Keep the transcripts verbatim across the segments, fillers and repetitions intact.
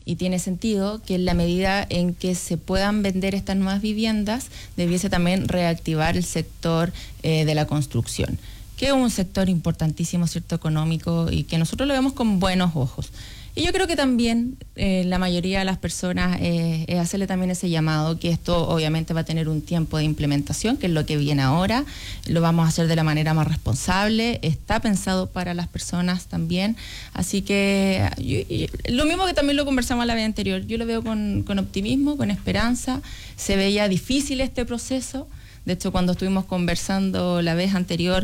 y tiene sentido que en la medida en que se puedan vender estas nuevas viviendas, debiese también reactivar el sector eh, de la construcción, que es un sector importantísimo, cierto, económico, y que nosotros lo vemos con buenos ojos. Y yo creo que también eh, la mayoría de las personas eh, es hacerle también ese llamado, que esto obviamente va a tener un tiempo de implementación, que es lo que viene ahora, lo vamos a hacer de la manera más responsable, está pensado para las personas también, así que yo, yo, lo mismo que también lo conversamos la vez anterior, yo lo veo con, con optimismo, con esperanza, se veía difícil este proceso. De hecho, cuando estuvimos conversando la vez anterior,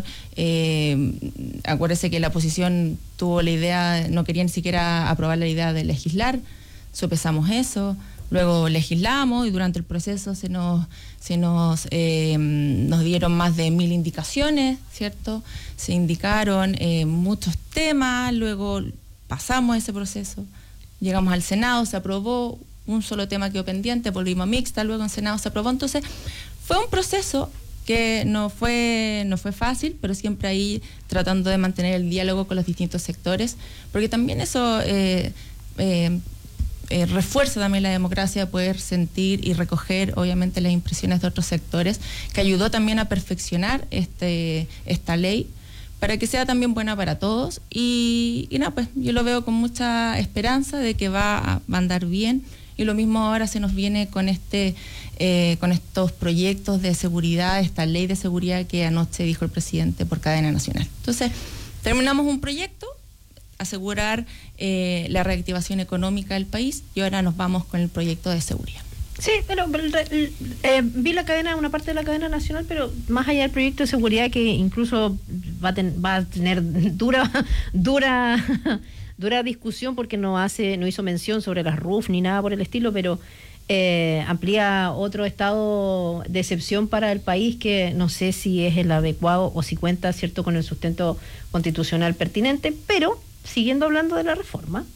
eh, acuérdese que la oposición tuvo la idea, no quería ni siquiera aprobar la idea de legislar, sopesamos eso, luego legislamos y durante el proceso se nos, se nos, eh, nos dieron más de mil indicaciones, ¿cierto? Se indicaron eh, muchos temas, luego pasamos ese proceso, llegamos al Senado, se aprobó, un solo tema quedó pendiente, volvimos a mixta, luego en Senado se aprobó, entonces fue un proceso que no fue, no fue fácil, pero siempre ahí tratando de mantener el diálogo con los distintos sectores, porque también eso eh, eh, eh, refuerza también la democracia, poder sentir y recoger obviamente las impresiones de otros sectores, que ayudó también a perfeccionar este, esta ley, para que sea también buena para todos, y, y nada, pues yo lo veo con mucha esperanza de que va a, va a andar bien, y lo mismo ahora se nos viene con este eh, con estos proyectos de seguridad, esta ley de seguridad que anoche dijo el presidente por cadena nacional. Entonces, terminamos un proyecto, asegurar eh, la reactivación económica del país, y ahora nos vamos con el proyecto de seguridad. Sí, pero, pero eh, vi la cadena, una parte de la cadena nacional, pero más allá del proyecto de seguridad, que incluso va a, ten, va a tener dura, dura, dura discusión, porque no hace, no hizo mención sobre las R U F ni nada por el estilo, pero eh, amplía otro estado de excepción para el país que no sé si es el adecuado o si cuenta, cierto, con el sustento constitucional pertinente. Pero siguiendo hablando de la reforma,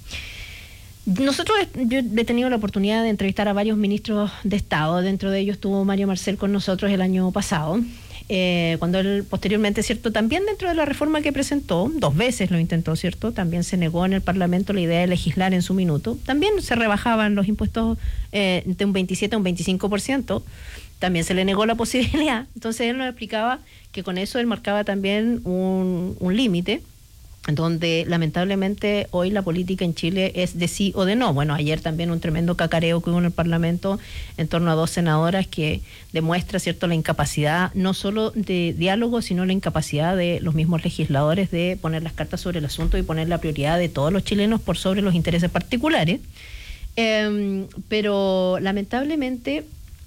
nosotros, yo he tenido la oportunidad de entrevistar a varios ministros de Estado, dentro de ellos estuvo Mario Marcel con nosotros el año pasado, eh, cuando él posteriormente, cierto, también dentro de la reforma que presentó, dos veces lo intentó, cierto, también se negó en el Parlamento la idea de legislar en su minuto, también se rebajaban los impuestos eh, de un veintisiete a un veinticinco por ciento, también se le negó la posibilidad. Entonces él nos explicaba que con eso él marcaba también un, un límite, donde lamentablemente hoy la política en Chile es de sí o de no. Bueno, ayer también un tremendo cacareo que hubo en el Parlamento en torno a dos senadoras, que demuestra, cierto, la incapacidad no solo de diálogo, sino la incapacidad de los mismos legisladores de poner las cartas sobre el asunto y poner la prioridad de todos los chilenos por sobre los intereses particulares. Eh, pero lamentablemente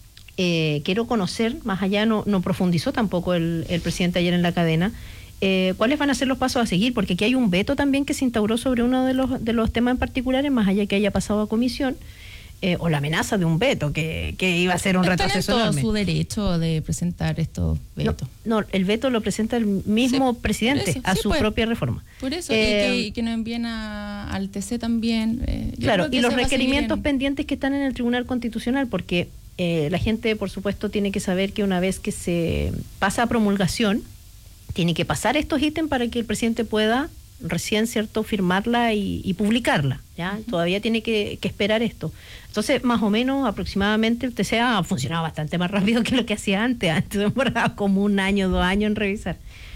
eh, quiero conocer, más allá no, no profundizó tampoco el, el presidente ayer en la cadena, Eh, ¿cuáles van a ser los pasos a seguir? Porque aquí hay un veto también que se instauró sobre uno de los de los temas en particulares, más allá que haya pasado a comisión, eh, o la amenaza de un veto, que, que iba a ser un retroceso enorme. Están en todo su derecho de presentar estos vetos. No, no, el veto lo presenta el mismo sí, presidente eso, a sí, su pues, propia reforma. Por eso, eh, y, que, y que nos envíen a, al T C también. Eh, claro, y los requerimientos en... pendientes que están en el Tribunal Constitucional, porque eh, la gente, por supuesto, tiene que saber que una vez que se pasa a promulgación, tiene que pasar estos ítems para que el presidente pueda recién, cierto, firmarla y, y publicarla, ¿ya? Uh-huh. Todavía tiene que, que esperar esto. Entonces, más o menos, aproximadamente, el T C A ha funcionado bastante más rápido que lo que hacía antes. Antes demoraba como un año, dos años en revisar.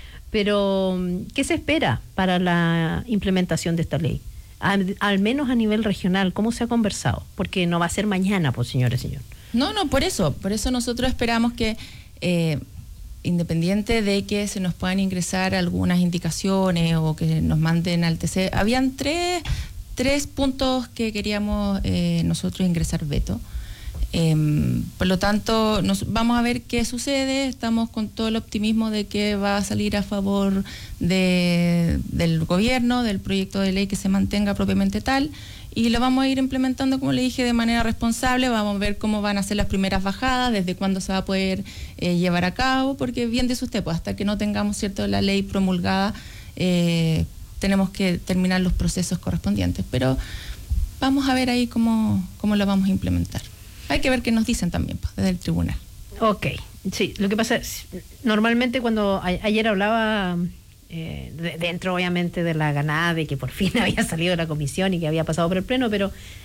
Pero, ¿qué se espera para la implementación de esta ley? Al, al menos a nivel regional, ¿cómo se ha conversado? Porque no va a ser mañana, pues, señores y señores. No, no, por eso. Por eso nosotros esperamos que... Eh, independiente de que se nos puedan ingresar algunas indicaciones o que nos manden al T C, habían tres, tres puntos que queríamos eh, nosotros ingresar veto. Eh, por lo tanto, nos, vamos a ver qué sucede. Estamos con todo el optimismo de que va a salir a favor de, del gobierno, del proyecto de ley, que se mantenga propiamente tal, y lo vamos a ir implementando, como le dije, de manera responsable. Vamos a ver cómo van a ser las primeras bajadas, desde cuándo se va a poder eh, llevar a cabo, porque bien dice usted, pues hasta que no tengamos, cierto, la ley promulgada, eh, tenemos que terminar los procesos correspondientes. Pero vamos a ver ahí cómo, cómo lo vamos a implementar. Hay que ver qué nos dicen también, pues, desde el tribunal. Ok, sí, lo que pasa es, normalmente cuando a, ayer hablaba... Eh, de, dentro obviamente de la ganada de que por fin había salido de la comisión y que había pasado por el pleno, pero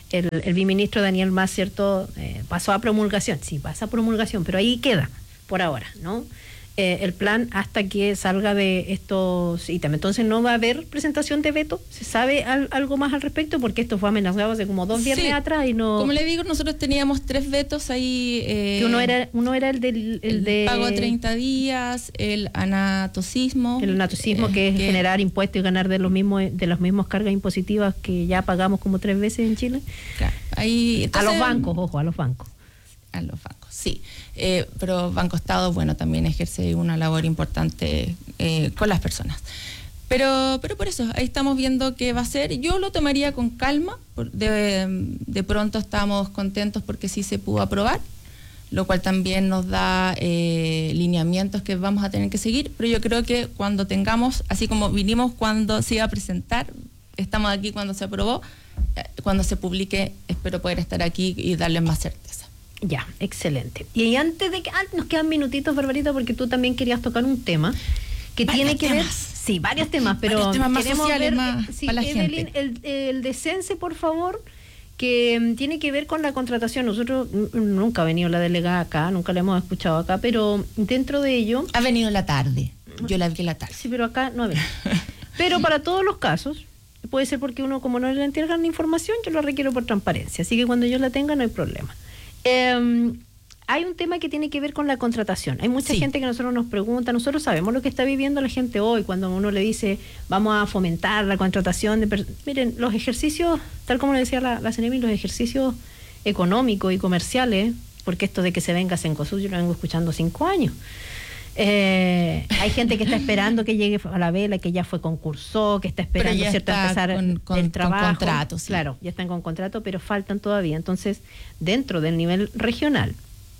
el, el viceministro Daniel Mas, ¿cierto? Eh, pasó a promulgación, sí, pasa a promulgación, pero ahí queda por ahora, ¿no? Eh, el plan hasta que salga de estos ítems. Entonces no va a haber presentación de veto. ¿Se sabe al, algo más al respecto? Porque esto fue amenazado hace como dos viernes sí, atrás y no... Como le digo, nosotros teníamos tres vetos ahí. Eh, que uno era uno era el del el, el de pago a treinta días, el anatocismo. El anatocismo, eh, que es que generar impuestos y ganar de los mismos de las mismas cargas impositivas que ya pagamos como tres veces en Chile. Claro, ahí, entonces, a los bancos, ojo, a los bancos. A los bancos, sí. Eh, pero Banco Estado, bueno, también ejerce una labor importante eh, con las personas. Pero, pero por eso, ahí estamos viendo qué va a ser. Yo lo tomaría con calma. De, de pronto estamos contentos porque sí se pudo aprobar, lo cual también nos da eh, lineamientos que vamos a tener que seguir. Pero yo creo que cuando tengamos, así como vinimos cuando se iba a presentar, estamos aquí cuando se aprobó, eh, cuando se publique, espero poder estar aquí y darles más certeza. Ya, excelente. Y antes de que ah, nos quedan minutitos, Barbarita, porque tú también querías tocar un tema que varios tiene que temas. ver, sí, varios temas, pero varios temas más queremos sociales, ver, más sí, para la Evelyn, gente. El, el de Sense, por favor, que um, tiene que ver con la contratación. Nosotros nunca ha venido la delegada acá, nunca la hemos escuchado acá, pero dentro de ello... Ha venido en la tarde, yo la vi en la tarde. Sí, pero acá no ha venido. Pero para todos los casos, puede ser porque uno, como no le entregan información, yo lo requiero por transparencia, así que cuando yo la tenga no hay problema. Eh, hay un tema que tiene que ver con la contratación. Hay mucha sí. gente que nosotros nos pregunta, nosotros sabemos lo que está viviendo la gente hoy, cuando uno le dice, vamos a fomentar la contratación de... Miren, los ejercicios, tal como le decía la, la CENEMI, los ejercicios económicos y comerciales, porque esto de que se venga a Cencosud, yo lo vengo escuchando cinco años. Eh, hay gente que está esperando que llegue a la vela, que ya fue concursó, que está esperando cierto empezar con, con, el trabajo. Con contrato, sí. Claro, ya están con contrato, pero faltan todavía. Entonces, dentro del nivel regional,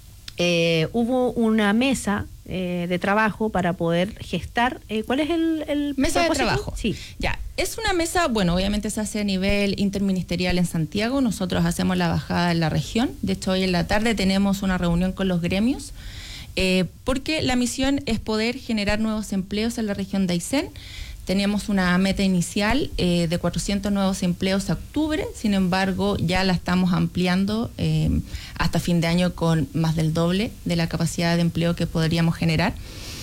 eh, hubo una mesa eh, de trabajo para poder gestar. Eh, ¿Cuál es el, el mesa propósito? de trabajo? Sí. Ya, es una mesa, bueno, obviamente se hace a nivel interministerial en Santiago. Nosotros hacemos la bajada en la región. De hecho, hoy en la tarde tenemos una reunión con los gremios. Eh, porque la misión es poder generar nuevos empleos en la región de Aysén. Teníamos una meta inicial eh, de cuatrocientos nuevos empleos a octubre, sin embargo ya la estamos ampliando eh, hasta fin de año con más del doble de la capacidad de empleo que podríamos generar.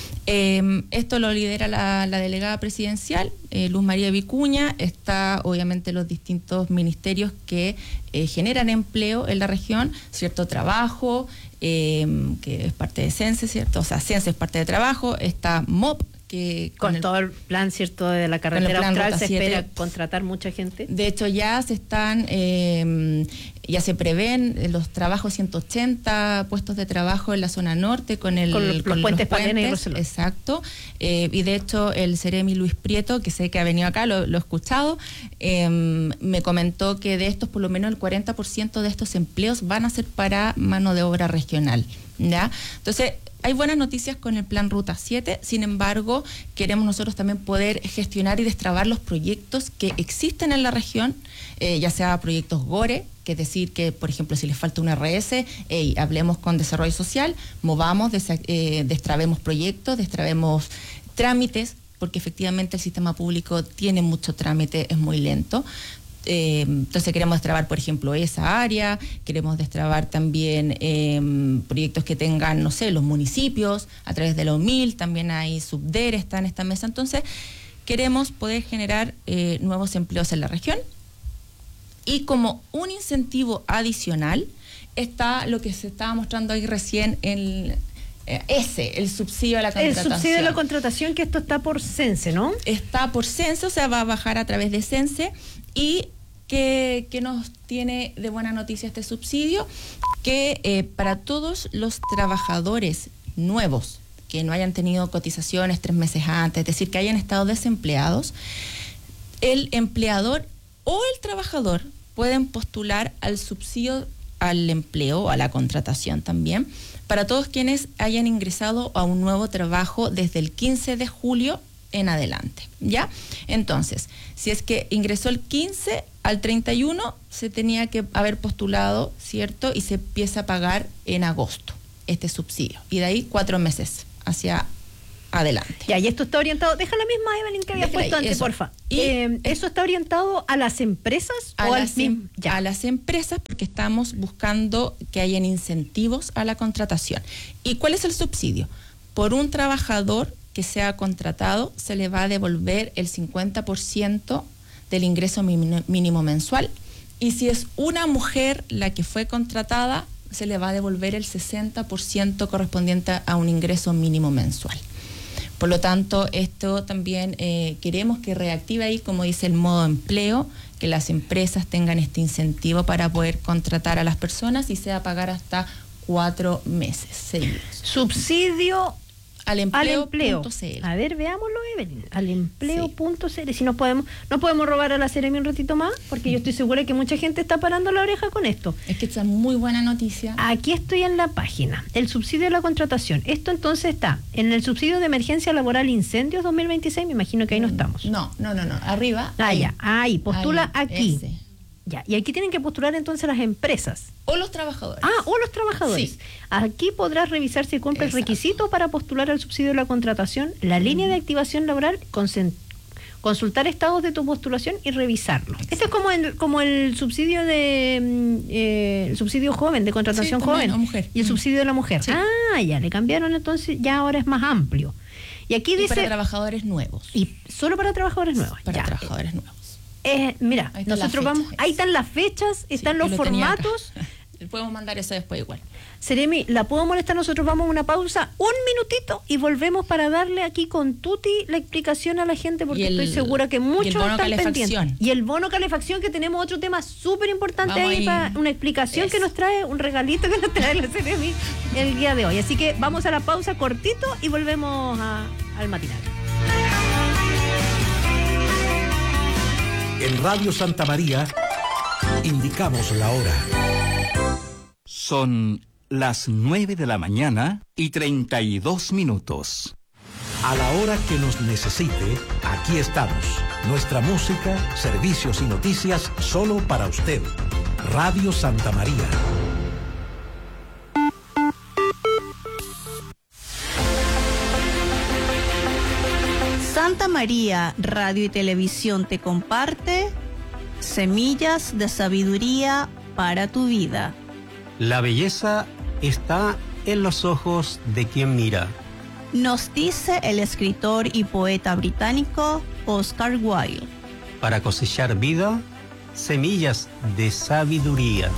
Eh, esto lo lidera la, la delegada presidencial, eh, Luz María Vicuña. Está obviamente los distintos ministerios que eh, generan empleo en la región, cierto trabajo, eh, que es parte de Sense, ¿cierto? O sea, Sense es parte de trabajo, está M O P, que con, con el, todo el plan, ¿cierto?, de la carretera austral se espera contratar mucha gente. De hecho, ya se están, eh, ya se prevén los trabajos, ciento ochenta puestos de trabajo en la zona norte con el con, los, con los puentes, los puentes y Roselón. Exacto. Eh, y de hecho, el Ceremi Luis Prieto, que sé que ha venido acá, lo, lo he escuchado, eh, me comentó que de estos, por lo menos el cuarenta por ciento de estos empleos van a ser para mano de obra regional, ¿ya? Entonces, hay buenas noticias con el plan Ruta siete, sin embargo, queremos nosotros también poder gestionar y destrabar los proyectos que existen en la región, eh, ya sea proyectos GORE, que es decir que, por ejemplo, si les falta un R S, hey, hablemos con Desarrollo Social, movamos, des, eh, destrabemos proyectos, destrabemos trámites, porque efectivamente el sistema público tiene mucho trámite, es muy lento. Eh, entonces queremos destrabar, por ejemplo, esa área, queremos destrabar también eh, proyectos que tengan, no sé, los municipios, a través de la U M I L, también hay SUBDER, está en esta mesa. Entonces queremos poder generar eh, nuevos empleos en la región, y como un incentivo adicional está lo que se estaba mostrando ahí recién en eh, ese, el subsidio a la contratación. El subsidio a la contratación, que esto está por Sense, ¿no? Está por Sense, o sea, va a bajar a través de Sense. Y que, que nos tiene de buena noticia este subsidio, que eh, para todos los trabajadores nuevos que no hayan tenido cotizaciones tres meses antes, es decir, que hayan estado desempleados, el empleador o el trabajador pueden postular al subsidio al empleo, a la contratación también, para todos quienes hayan ingresado a un nuevo trabajo desde el quince de julio en adelante, ¿ya? Entonces, si es que ingresó el quince, al treinta y uno se tenía que haber postulado, ¿cierto? Y se empieza a pagar en agosto este subsidio. Y de ahí cuatro meses hacia adelante. Ya, y esto está orientado, deja la misma Evelyn que había puesto antes, eso. porfa. Y eh, ¿Eso está orientado a las empresas a o al las, mismo? Ya. a las empresas, porque estamos buscando que hayan incentivos a la contratación. ¿Y cuál es el subsidio? Por un trabajador que sea contratado, se le va a devolver el cincuenta por ciento del ingreso mínimo mensual, y si es una mujer la que fue contratada, se le va a devolver el sesenta por ciento correspondiente a un ingreso mínimo mensual. Por lo tanto, esto también eh, queremos que reactive ahí, como dice el modo empleo, que las empresas tengan este incentivo para poder contratar a las personas y sea pagar hasta cuatro meses seguidos. Subsidio al empleo. Al empleo. A ver, veámoslo, Evelyn. Al empleo punto c l. Si nos podemos, no podemos robar a la Seremi un ratito más, porque yo estoy segura que mucha gente está parando la oreja con esto. Es que esta es muy buena noticia. Aquí estoy en la página. El subsidio a la contratación. Esto entonces está en el subsidio de emergencia laboral incendios dos mil veintiséis. Me imagino que ahí no estamos. No, no, no, no. Arriba. Ah, ahí. ya. Ahí, postula Ahí, aquí. ese. Ya, y aquí tienen que postular entonces las empresas. O los trabajadores. Ah, o los trabajadores. Sí. Aquí podrás revisar si cumple Exacto. el requisito para postular al subsidio de la contratación, la línea de activación laboral, consen- consultar estados de tu postulación y revisarlo. Exacto. Este es como el, como el subsidio de mm, eh, el subsidio joven, de contratación Sí, también, joven. o mujer. Y el Mm. subsidio de la mujer. Sí. Ah, ya, le cambiaron entonces, ya ahora es más amplio. Y aquí Y dice... para trabajadores nuevos. Y solo para trabajadores nuevos. Para ya. trabajadores nuevos. Eh, mira, Ahí está nosotros la vamos... fecha, Ahí es. están las fechas, están Sí, los yo lo tenía acá. formatos... Le podemos mandar eso después igual. Seremi, ¿la puedo molestar? Nosotros vamos a una pausa, un minutito, y volvemos para darle aquí con Tuti la explicación a la gente, porque Y el- estoy segura que muchos y el bono están calefacción. pendientes. Y el bono calefacción, que tenemos otro tema súper importante Vamos ahí, ahí. para una explicación Eso. que nos trae, un regalito que nos trae la Seremi el día de hoy. Así que vamos a la pausa cortito y volvemos a- al matinal. En Radio Santa María indicamos la hora. Son las nueve de la mañana y treinta y dos minutos. A la hora que nos necesite, aquí estamos. Nuestra música, servicios y noticias solo para usted. Radio Santa María. Santa María Radio y Televisión te comparte semillas de sabiduría para tu vida. La belleza está en los ojos de quien mira. Nos dice el escritor y poeta británico Oscar Wilde. Para cosechar vida, semillas de sabiduría.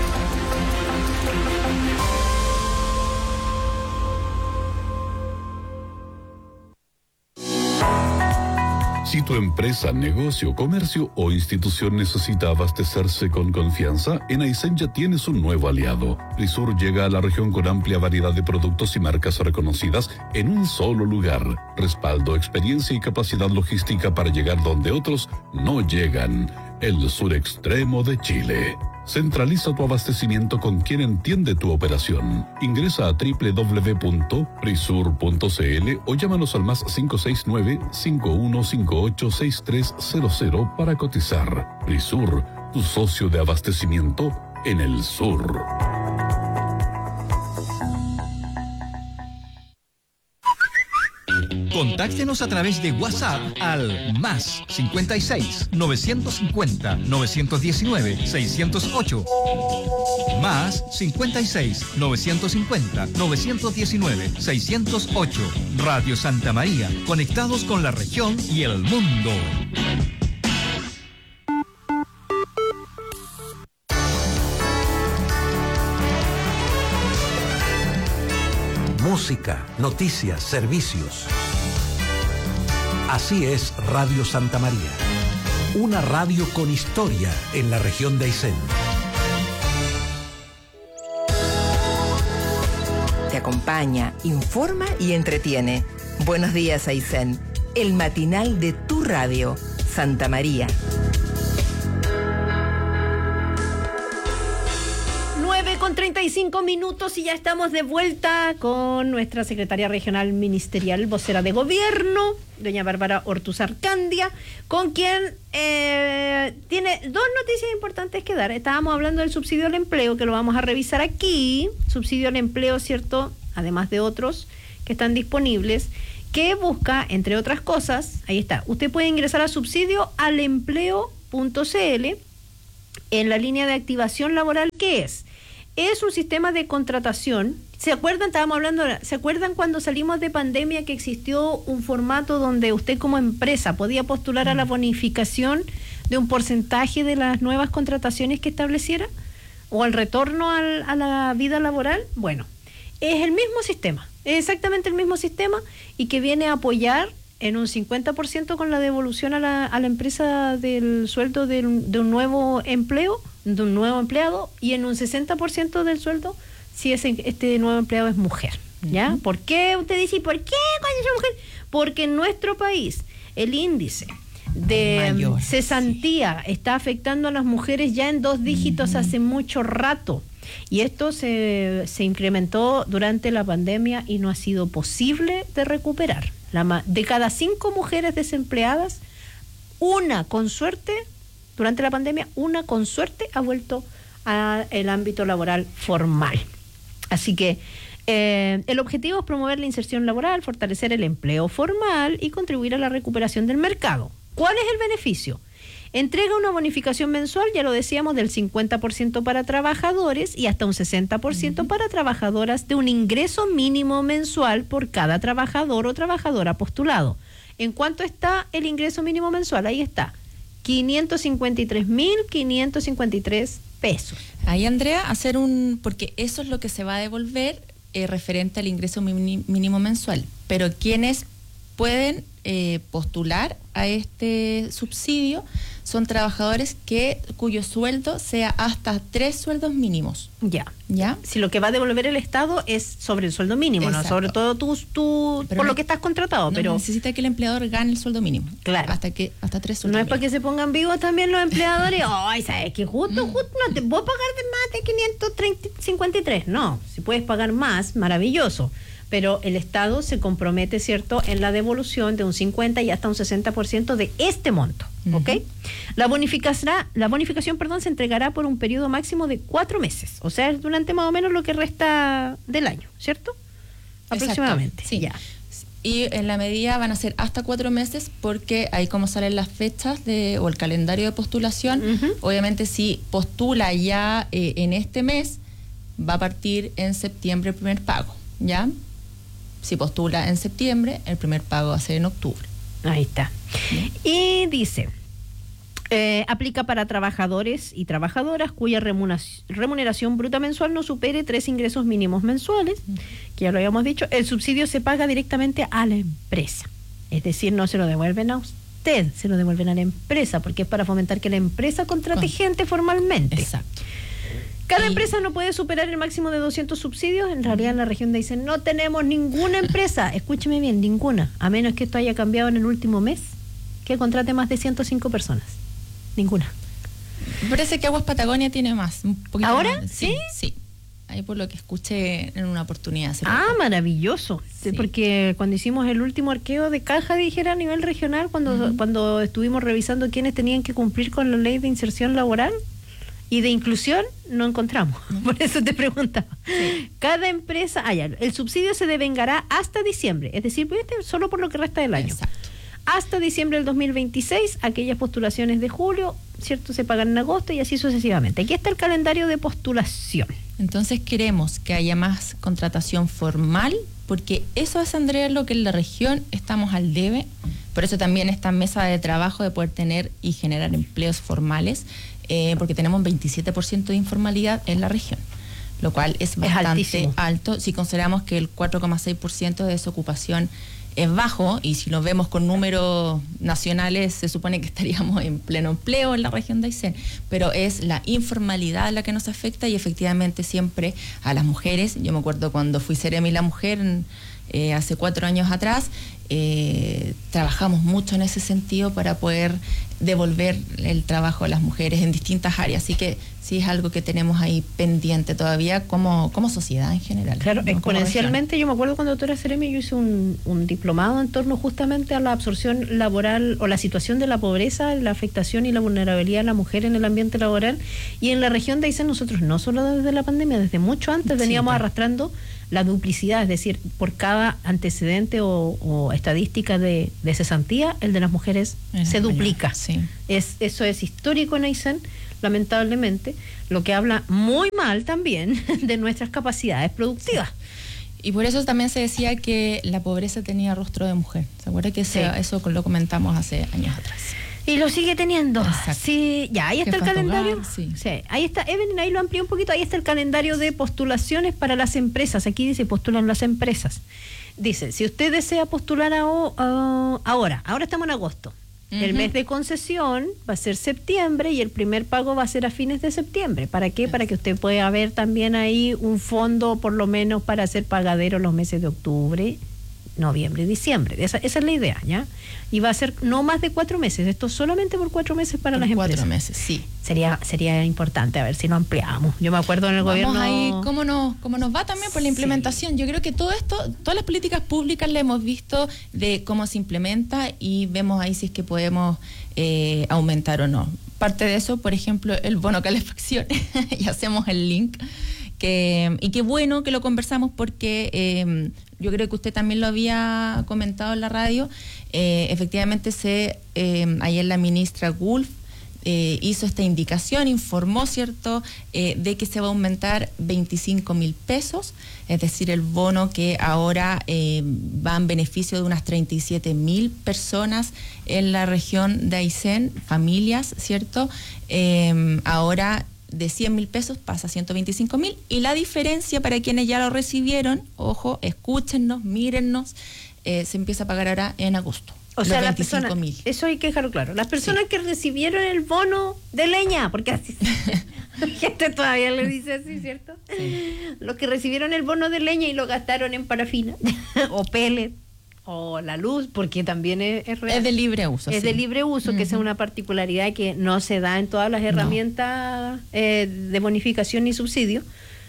Si tu empresa, negocio, comercio o institución necesita abastecerse con confianza, en Aysén ya tienes un nuevo aliado. Prisur llega a la región con amplia variedad de productos y marcas reconocidas en un solo lugar. Respaldo, experiencia y capacidad logística para llegar donde otros no llegan. El sur extremo de Chile. Centraliza tu abastecimiento con quien entiende tu operación. Ingresa a doble u doble u doble u punto prisur punto c l o llámanos al más cinco seis nueve, cinco uno cinco ocho, seis tres cero cero para cotizar. Prisur, tu socio de abastecimiento en el sur. Contáctenos a través de WhatsApp al más cincuenta y seis, novecientos cincuenta, novecientos diecinueve, seiscientos ocho. Más cincuenta y seis, novecientos cincuenta, novecientos diecinueve, seiscientos ocho. Radio Santa María, conectados con la región y el mundo. Música, noticias, servicios. Así es Radio Santa María. Una radio con historia en la región de Aysén. Te acompaña, informa y entretiene. Buenos días, Aysén. El matinal de tu radio, Santa María. nueve con treinta y cinco minutos y ya estamos de vuelta con nuestra secretaria regional ministerial, vocera de gobierno, doña Bárbara Ortúzar Candia, con quien eh, tiene dos noticias importantes que dar. Estábamos hablando del subsidio al empleo, que lo vamos a revisar aquí. Subsidio al empleo, ¿cierto? Además de otros que están disponibles. que busca, entre otras cosas, ahí está, usted puede ingresar a subsidio al empleo punto c l en la línea de activación laboral. ¿Qué es? Es un sistema de contratación. ¿Se acuerdan? Estábamos hablando, ¿se acuerdan cuando salimos de pandemia que existió un formato donde usted como empresa podía postular a la bonificación de un porcentaje de las nuevas contrataciones que estableciera? ¿O al retorno al, a la vida laboral? Bueno, es el mismo sistema, es exactamente el mismo sistema y que viene a apoyar en un cincuenta por ciento con la devolución a la, a la empresa del sueldo de, de un nuevo empleo, de un nuevo empleado, y en un sesenta por ciento del sueldo si ese, este nuevo empleado es mujer. ¿Ya? Uh-huh. ¿Por qué? Usted dice, ¿y por qué cuando es mujer? Porque en nuestro país el índice de mayor, cesantía sí. está afectando a las mujeres ya en dos dígitos uh-huh. hace mucho rato. Y esto se, se incrementó durante la pandemia y no ha sido posible de recuperar. La, de cada cinco mujeres desempleadas, una con suerte, durante la pandemia, una con suerte ha vuelto al ámbito laboral formal. Así que eh, el objetivo es promover la inserción laboral, fortalecer el empleo formal y contribuir a la recuperación del mercado. ¿Cuál es el beneficio? Entrega una bonificación mensual, ya lo decíamos, del cincuenta por ciento para trabajadores y hasta un sesenta por ciento uh-huh. para trabajadoras, de un ingreso mínimo mensual por cada trabajador o trabajadora postulado. ¿En cuánto está el ingreso mínimo mensual? Ahí está, quinientos cincuenta y tres mil quinientos cincuenta y tres pesos. Ahí, Andrea, hacer un, porque eso es lo que se va a devolver eh, referente al ingreso mínimo mensual, pero quienes pueden eh, postular a este subsidio son trabajadores que cuyo sueldo sea hasta tres sueldos mínimos. Ya. ¿Ya? Si lo que va a devolver el Estado es sobre el sueldo mínimo, exacto. ¿no? Sobre todo tú, tú por no, lo que estás contratado. No, pero necesita que el empleador gane el sueldo mínimo. Claro. Hasta que hasta tres sueldos No es mínimos. para que se pongan vivos también los empleadores. Ay, ¿sabes qué? Justo, mm. justo no te puedo pagar de más de quinientos cincuenta y tres. No, si puedes pagar más, maravilloso. Pero el Estado se compromete, ¿cierto?, en la devolución de un cincuenta y hasta un sesenta por ciento de este monto, ¿ok? Uh-huh. La bonificación, la bonificación, perdón, se entregará por un periodo máximo de cuatro meses, o sea, es durante más o menos lo que resta del año, ¿cierto? Aproximadamente. Exacto, sí. Ya. Y en la medida van a ser hasta cuatro meses porque ahí como salen las fechas de o el calendario de postulación, uh-huh. obviamente si postula ya eh, en este mes, va a partir en septiembre el primer pago, ¿ya? Si postula en septiembre, el primer pago va a ser en octubre. Ahí está. ¿Sí? Y dice, eh, aplica para trabajadores y trabajadoras cuya remuneración, remuneración bruta mensual no supere tres ingresos mínimos mensuales, uh-huh. que ya lo habíamos dicho. El subsidio se paga directamente a la empresa. Es decir, no se lo devuelven a usted, se lo devuelven a la empresa, porque es para fomentar que la empresa contrate Con... gente formalmente. Exacto. Cada empresa no puede superar el máximo de doscientos subsidios. En realidad en la región dicen, no tenemos ninguna empresa, escúcheme bien, ninguna, a menos que esto haya cambiado en el último mes, que contrate más de ciento cinco personas. Ninguna. Parece que Aguas Patagonia tiene más. Un poquito ¿Ahora? Más. ¿Sí? Sí. Ahí por lo que escuché en una oportunidad. Ah, poco. Maravilloso. Sí. Porque cuando hicimos el último arqueo de caja, dijera a nivel regional, cuando, uh-huh. cuando estuvimos revisando quiénes tenían que cumplir con la ley de inserción laboral y de inclusión, no encontramos. Por eso te preguntaba. Sí. Cada empresa, ah, ya, el subsidio se devengará hasta diciembre, es decir, solo por lo que resta del año. Exacto. Hasta diciembre del dos mil veintiséis, aquellas postulaciones de julio, ¿cierto?, se pagan en agosto y así sucesivamente. Aquí está el calendario de postulación. Entonces queremos que haya más contratación formal, porque eso es, Andrea, lo que en la región estamos al debe. Por eso también esta mesa de trabajo de poder tener y generar empleos formales, eh, porque tenemos un veintisiete por ciento de informalidad en la región, lo cual es bastante es alto si consideramos que el cuatro coma seis por ciento de desocupación es bajo, y si nos vemos con números nacionales se supone que estaríamos en pleno empleo en la región de Aysén, pero es la informalidad la que nos afecta, y efectivamente siempre a las mujeres. Yo me acuerdo cuando fui Seremi la Mujer eh, hace cuatro años atrás, eh, trabajamos mucho en ese sentido para poder devolver el trabajo a las mujeres en distintas áreas, así que sí es algo que tenemos ahí pendiente todavía como, como sociedad en general. Claro, ¿no? Exponencialmente. Yo me acuerdo cuando tú eras Seremi, yo hice un, un diplomado en torno justamente a la absorción laboral o la situación de la pobreza, la afectación y la vulnerabilidad de la mujer en el ambiente laboral, y en la región de Aysén nosotros no solo desde la pandemia, desde mucho antes veníamos sí, arrastrando la duplicidad, es decir, por cada antecedente o, o estadística de, de cesantía, el de las mujeres en se español, duplica. Sí. Es, eso es histórico en Aysén, lamentablemente, lo que habla muy mal también de nuestras capacidades productivas. Sí. Y por eso también se decía que la pobreza tenía rostro de mujer. ¿Se acuerda que sí. eso lo comentamos hace años atrás? Y lo sigue teniendo. Exacto. Sí, ya, ahí está el calendario. Hogar, sí. Sí, ahí está, Evelyn, ahí lo amplió un poquito, ahí está el calendario de postulaciones para las empresas. Aquí dice postulan las empresas. Dice, si usted desea postular a, uh, ahora, ahora estamos en agosto. Uh-huh. El mes de concesión va a ser septiembre y el primer pago va a ser a fines de septiembre. ¿Para qué? Para que usted pueda ver también ahí un fondo por lo menos para hacer pagadero los meses de octubre, noviembre y diciembre. Esa, esa es la idea, ¿ya? Y va a ser no más de cuatro meses. Esto solamente por cuatro meses para por las empresas. Cuatro meses, sí. Sería sería importante, a ver si lo ampliamos. Yo me acuerdo en el Vamos gobierno... ahí, ¿cómo nos, cómo nos va también por la implementación? Sí. Yo creo que todo esto, todas las políticas públicas le hemos visto de cómo se implementa y vemos ahí si es que podemos eh, aumentar o no. Parte de eso, por ejemplo, el bono calefacción, y hacemos el link. Que, y qué bueno que lo conversamos porque eh, yo creo que usted también lo había comentado en la radio. Eh, efectivamente, se eh, ayer la ministra Wolf eh, hizo esta indicación, informó, ¿cierto?, eh, de que se va a aumentar veinticinco mil pesos, es decir, el bono que ahora eh, va en beneficio de unas treinta y siete mil personas en la región de Aysén, familias, ¿cierto? Eh, ahora de cien mil pesos pasa a ciento veinticinco mil, y la diferencia para quienes ya lo recibieron, ojo, escúchennos, mírennos, eh, se empieza a pagar ahora en agosto. O sea, las personas, eso hay que dejarlo claro, las personas sí. que recibieron el bono de leña, porque así gente todavía le dice así, ¿cierto? Sí. Los que recibieron el bono de leña y lo gastaron en parafina o pellet o la luz, porque también es, es real. Es de libre uso. Es sí. de libre uso, uh-huh. que esa es una particularidad que no se da en todas las herramientas no. eh, de bonificación ni subsidio.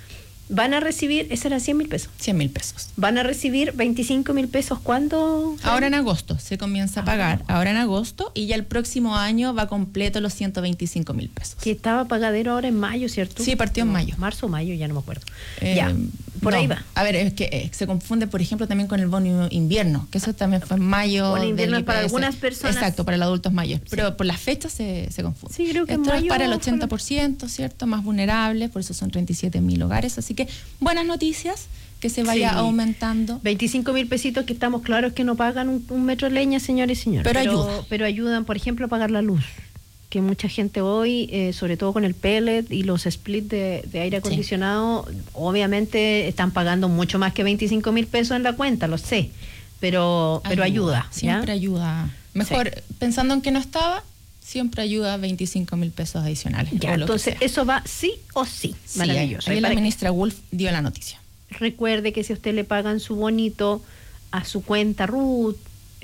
Van a recibir, ese era cien mil pesos. cien mil pesos. Van a recibir veinticinco mil pesos, ¿cuándo? Ahora en agosto se comienza a pagar, ah. ahora en agosto, y ya el próximo año va completo los ciento veinticinco mil pesos. Que estaba pagadero ahora en mayo, ¿cierto? Sí, partió no, en mayo. Marzo o mayo, ya no me acuerdo. Eh, ya, por no. ahí va. A ver, es que eh, se confunde, por ejemplo, también con el bono invierno, que eso también fue en mayo. Bono invierno es para algunas personas. Exacto, para los adultos mayores, sí. pero por las fechas se, se confunde. Sí, creo que Esto en mayo es para el ochenta por ciento, ¿cierto? Más vulnerables, por eso son treinta y siete mil hogares, así que buenas noticias. Noticias, que se vaya sí. aumentando. veinticinco mil pesitos que estamos claros que no pagan un, un metro de leña, señores y señores. Pero, pero ayuda. Pero ayudan, por ejemplo, a pagar la luz. Que mucha gente hoy, eh, sobre todo con el pellet y los splits de, de aire acondicionado, sí. obviamente están pagando mucho más que veinticinco mil pesos en la cuenta, lo sé. Pero, ayuda, pero ayuda. Siempre ¿ya? ayuda. Mejor, sí. pensando en que no estaba, siempre ayuda veinticinco mil pesos adicionales. Ya, entonces eso va sí o sí. sí Maravilloso. Ahí la ministra que... Wolf dio la noticia. Recuerde que si a usted le pagan su bonito a su cuenta Ruth,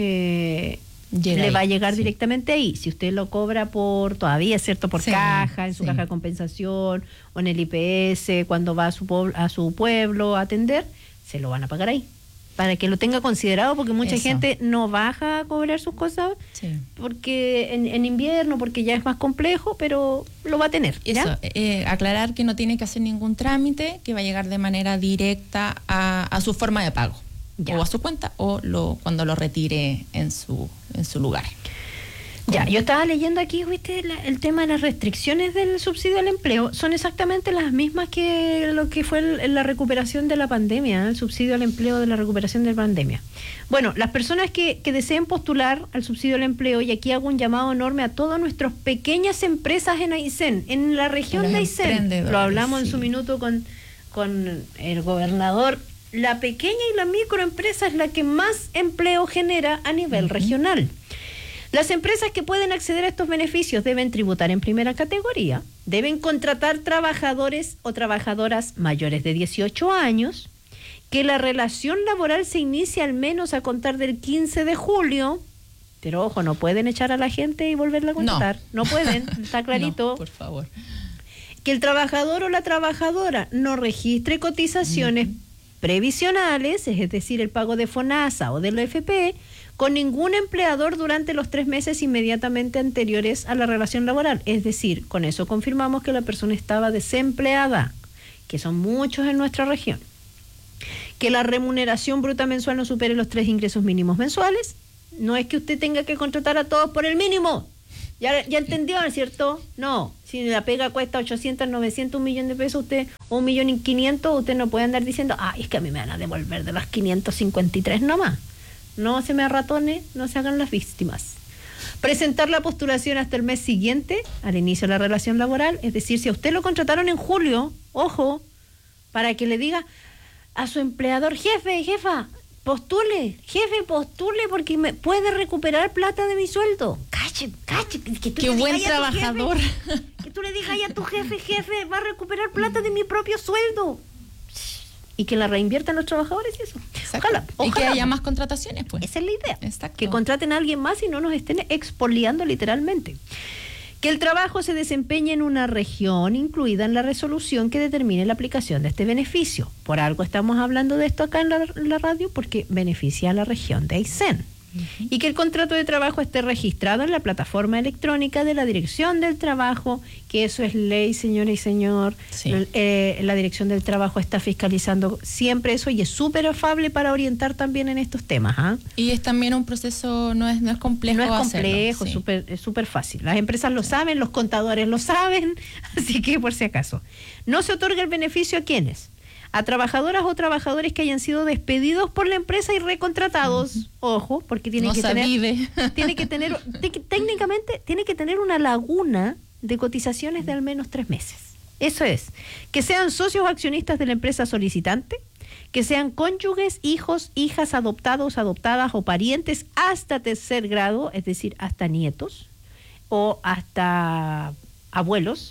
eh, le ahí, va a llegar sí. directamente ahí. Si usted lo cobra por, todavía, ¿cierto? Por sí, caja, en su sí. caja de compensación, o en el I P S, cuando va a su, pueblo, a su pueblo a atender, se lo van a pagar ahí. Para que lo tenga considerado, porque mucha Eso. gente no baja a cobrar sus cosas sí. porque en, en invierno, porque ya es más complejo, pero lo va a tener. ¿ya? Eso, eh, aclarar que no tiene que hacer ningún trámite, que va a llegar de manera directa a, a su forma de pago, ya. o a su cuenta, o lo cuando lo retire en su, en su lugar. Ya, yo estaba leyendo aquí, viste, la, el tema de las restricciones del subsidio al empleo son exactamente las mismas que lo que fue el, la recuperación de la pandemia, el subsidio al empleo de la recuperación de la pandemia. Bueno, las personas que, que deseen postular al subsidio al empleo, y aquí hago un llamado enorme a todas nuestras pequeñas empresas en Aysén, en la región Los de Aysén, lo hablamos sí. en su minuto con, con el gobernador, la pequeña y la microempresa es la que más empleo genera a nivel uh-huh. regional. Las empresas que pueden acceder a estos beneficios deben tributar en primera categoría, deben contratar trabajadores o trabajadoras mayores de dieciocho años, que la relación laboral se inicie al menos a contar del quince de julio, pero ojo, no pueden echar a la gente y volverla a contratar, no, no pueden, está clarito. No, por favor. Que el trabajador o la trabajadora no registre cotizaciones uh-huh. previsionales, es decir, el pago de FONASA o del F P, con ningún empleador durante los tres meses inmediatamente anteriores a la relación laboral. Es decir, con eso confirmamos que la persona estaba desempleada, que son muchos en nuestra región. que la remuneración bruta mensual no supere los tres ingresos mínimos mensuales. No es que usted tenga que contratar a todos por el mínimo. Ya, ya entendió, ¿cierto? No. Si la pega cuesta ochocientos, novecientos, un millón de pesos, usted, o un millón y quinientos, usted no puede andar diciendo, ay, es que a mí me van a devolver de las quinientos cincuenta y tres nomás. No se me arratone, no se hagan las víctimas. Presentar la postulación hasta el mes siguiente al inicio de la relación laboral, es decir, si a usted lo contrataron en julio, ojo, para que le diga a su empleador, jefe, jefa, postule, jefe, postule, porque me puede recuperar plata de mi sueldo. Cache, cache, que tú Qué le buen digas a tu trabajador. jefe, que tú le digas a tu jefe, jefe, va a recuperar plata de mi propio sueldo. Y que la reinviertan los trabajadores y eso. Ojalá, ojalá. Y que haya más contrataciones, pues. Esa es la idea. Exacto. Que contraten a alguien más y no nos estén expoliando literalmente. Que el trabajo se desempeñe en una región incluida en la resolución que determine la aplicación de este beneficio. Por algo estamos hablando de esto acá en la, la radio, porque beneficia a la región de Aysén. Uh-huh. Y que el contrato de trabajo esté registrado en la plataforma electrónica de la Dirección del Trabajo, que eso es ley, señora y señor. Sí. Eh, la Dirección del Trabajo está fiscalizando siempre eso y es súper afable para orientar también en estos temas. ¿Ah? Y es también un proceso, no es, no es complejo. No es complejo, sí. super, es súper fácil. Las empresas lo sí. saben, los contadores lo saben, así que por si acaso. No se otorga el beneficio a ¿quiénes? A trabajadoras o trabajadores que hayan sido despedidos por la empresa y recontratados. Uh-huh. Ojo, porque tiene no que tener, vive. tiene que tener, técnicamente tiene que tener una laguna de cotizaciones de al menos tres meses. Eso es, que sean socios o accionistas de la empresa solicitante, que sean cónyuges, hijos, hijas, adoptados, adoptadas o parientes hasta tercer grado, es decir, hasta nietos o hasta abuelos.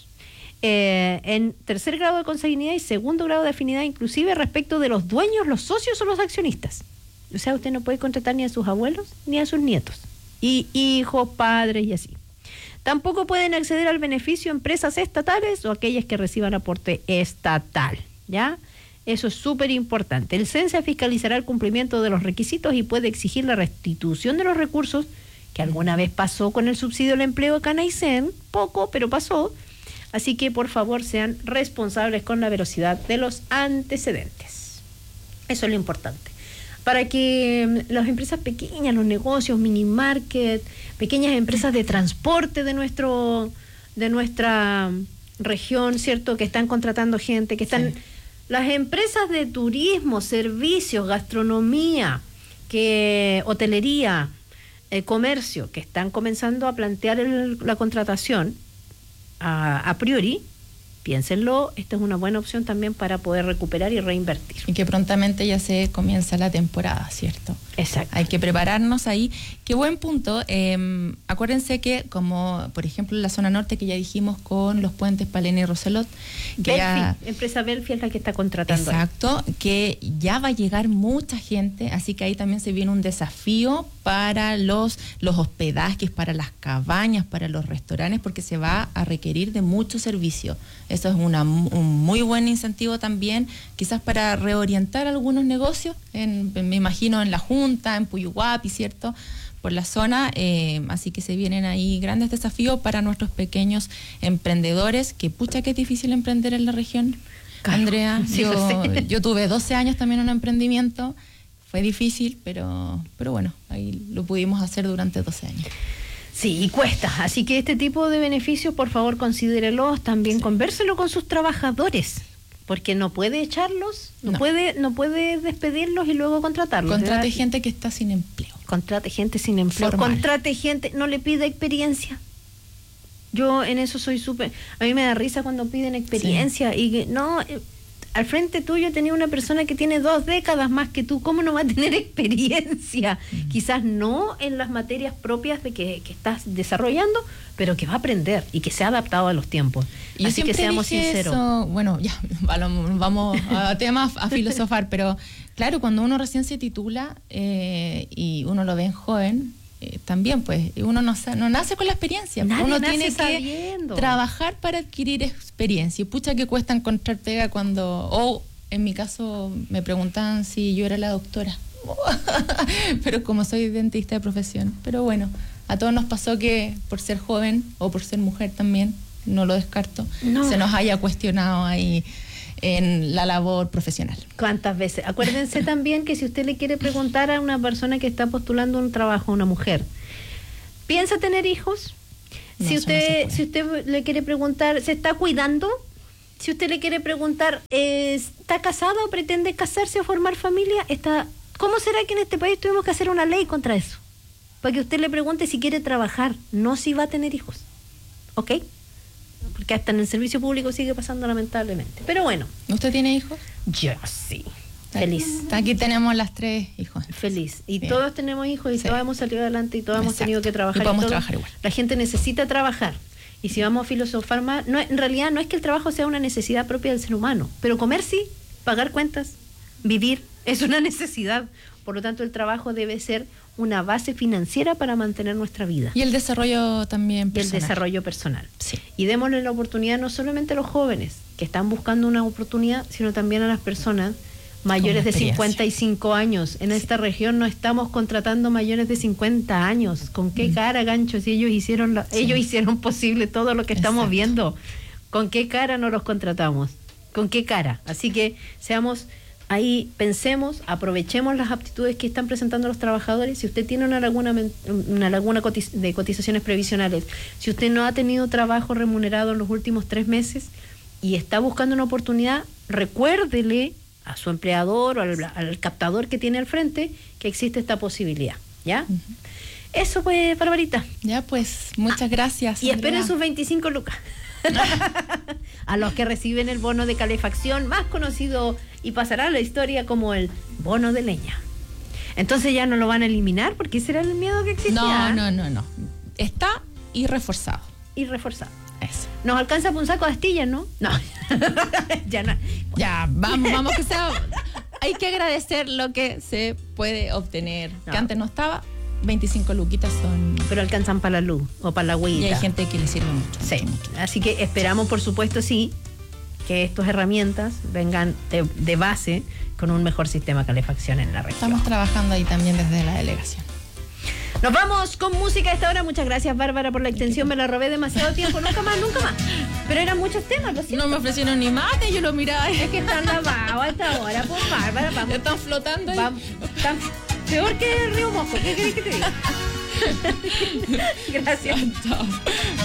Eh, en tercer grado de consanguinidad y segundo grado de afinidad, inclusive respecto de los dueños, los socios o los accionistas. O sea, usted no puede contratar ni a sus abuelos ni a sus nietos, y hijos, padres y así. Tampoco pueden acceder al beneficio empresas estatales o aquellas que reciban aporte estatal, ¿ya? Eso es súper importante. El CENSE fiscalizará el cumplimiento de los requisitos y puede exigir la restitución de los recursos, que alguna vez pasó con el subsidio al empleo acá en Aysén, poco, pero pasó. Así que, por favor, sean responsables con la veracidad de los antecedentes. Eso es lo importante. Para que las empresas pequeñas, los negocios, mini market, pequeñas empresas de transporte de nuestro de nuestra región, ¿cierto? Que están contratando gente, que están... Sí. Las empresas de turismo, servicios, gastronomía, que hotelería, eh, comercio, que están comenzando a plantear el, la contratación, A, a priori, piénsenlo, esta es una buena opción también para poder recuperar y reinvertir. Y que prontamente ya se comienza la temporada, ¿cierto? Exacto. Hay que prepararnos ahí. Qué buen punto. Eh, acuérdense que, como por ejemplo en la zona norte, que ya dijimos con los puentes Palena y Roselot, que Belfi, ya, empresa Belfi es la que está contratando. Exacto, ahí. Que ya va a llegar mucha gente, así que ahí también se viene un desafío para los, los hospedajes, para las cabañas, para los restaurantes, porque se va a requerir de mucho servicio. Eso es una, un muy buen incentivo también, quizás para reorientar algunos negocios, en, me imagino en La Junta, en Puyuhuapi, ¿cierto?, por la zona, eh, así que se vienen ahí grandes desafíos para nuestros pequeños emprendedores, que pucha que es difícil emprender en la región. Claro. Andrea, sí, yo, yo tuve doce años también en un emprendimiento, fue difícil, pero, pero bueno, ahí lo pudimos hacer durante doce años. Sí, y cuesta, así que este tipo de beneficios, por favor, considérelos, también sí. Convérselo con sus trabajadores, porque no puede echarlos, no, no. puede no puede despedirlos y luego contratarlos. Contrate gente que está sin empleo. Contrate gente sin empleo. Formal. Contrate gente, no le pida experiencia. Yo en eso soy súper... A mí me da risa cuando piden experiencia sí. y que no... Al frente tuyo tenía una persona que tiene dos décadas más que tú. ¿Cómo no va a tener experiencia? Mm. Quizás no en las materias propias de que, que estás desarrollando, pero que va a aprender y que se ha adaptado a los tiempos. Yo Así que seamos sinceros. Eso, bueno, ya vamos a temas a filosofar, pero claro, cuando uno recién se titula eh, y uno lo ve en joven, eh, también pues uno no, no nace con la experiencia. Nadie uno nace tiene sabiendo. que trabajar para adquirir experiencia. Y pucha que cuesta encontrar pega cuando... O en mi caso me preguntaban si yo era la doctora. Pero como soy dentista de profesión. Pero bueno, a todos nos pasó que por ser joven o por ser mujer también, no lo descarto, no. se nos haya cuestionado ahí en la labor profesional. ¿Cuántas veces? Acuérdense también que si usted le quiere preguntar a una persona que está postulando un trabajo, una mujer, ¿piensa tener hijos? No, si usted, no si usted le quiere preguntar, ¿se está cuidando? Si usted le quiere preguntar, ¿está casada o pretende casarse o formar familia? Está, ¿cómo será que en este país tuvimos que hacer una ley contra eso? Para que usted le pregunte si quiere trabajar, no si va a tener hijos. ¿Ok? Porque hasta en el servicio público sigue pasando lamentablemente. Pero bueno. ¿Usted tiene hijos? Yo sí. Feliz. Aquí tenemos las tres hijos. Feliz. Y Bien. Todos tenemos hijos y sí. Todos hemos salido adelante y todos Exacto. hemos tenido que trabajar. Y podemos y todo. trabajar igual. La gente necesita trabajar. Y si vamos a filosofar más, no, en realidad no es que el trabajo sea una necesidad propia del ser humano, pero comer sí, pagar cuentas, vivir, es una necesidad. Por lo tanto, el trabajo debe ser una base financiera para mantener nuestra vida. Y el desarrollo también personal. Y el desarrollo personal. Sí. Y démosle la oportunidad no solamente a los jóvenes que están buscando una oportunidad, sino también a las personas mayores de cincuenta y cinco años. En sí. esta región no estamos contratando mayores de cincuenta años. ¿Con qué cara, gancho? Si ellos hicieron la, sí. ellos hicieron posible todo lo que estamos Exacto. viendo. ¿Con qué cara no los contratamos? ¿Con qué cara? Así que seamos ahí, pensemos, aprovechemos las aptitudes que están presentando los trabajadores. Si usted tiene una laguna, una laguna de cotizaciones previsionales, si usted no ha tenido trabajo remunerado en los últimos tres meses y está buscando una oportunidad, recuérdele a su empleador o al, al captador que tiene al frente que existe esta posibilidad, ¿ya? Uh-huh. Eso pues, Barbarita. Ya pues, muchas gracias. Y Andrea. Esperen sus veinticinco lucas. A los que reciben el bono de calefacción, más conocido y pasará a la historia como el bono de leña. Entonces ya no lo van a eliminar, porque ese era el miedo que existía. No, no, no, no. Está y reforzado. Y reforzado. Eso. Nos alcanza por un saco de astillas, ¿no? No. ya no. Ya, vamos, vamos que sea. Hay que agradecer lo que se puede obtener. No. Que antes no estaba. veinticinco luquitas son... Pero alcanzan para la luz o para la huella. Y hay gente que le sirve mucho. Sí. Mucho, mucho. Así que esperamos, por supuesto, sí, que estas herramientas vengan de, de base con un mejor sistema de calefacción en la región. Estamos trabajando ahí también desde la delegación. Nos vamos con música a esta hora. Muchas gracias, Bárbara, por la extensión. Me la robé demasiado tiempo. Nunca más, nunca más. Pero eran muchos temas, lo siento. No me ofrecieron ni mate, yo lo miraba. Es que están lavados a esta hora, pues, Bárbara. Vamos. Están flotando ahí. Vamos. Están peor que el río Mojo. ¿Qué querés que te diga? Gracias. Chao.